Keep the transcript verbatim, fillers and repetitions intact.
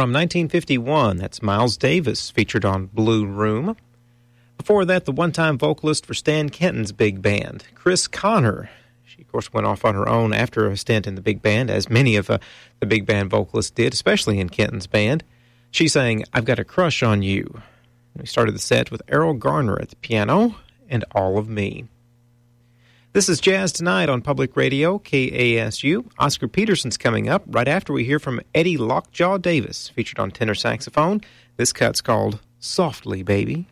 from nineteen fifty-one. That's Miles Davis, featured on Blue Room. Before that, the one-time vocalist for Stan Kenton's big band, Chris Connor. She, of course, went off on her own after a stint in the big band, as many of uh, the big band vocalists did, especially in Kenton's band. She sang, I've Got a Crush on You. We started the set with Errol Garner at the piano and All of Me. This is Jazz Tonight on Public Radio, K A S U. Oscar Peterson's coming up right after we hear from Eddie Lockjaw Davis, featured on tenor saxophone. This cut's called Softly, Baby.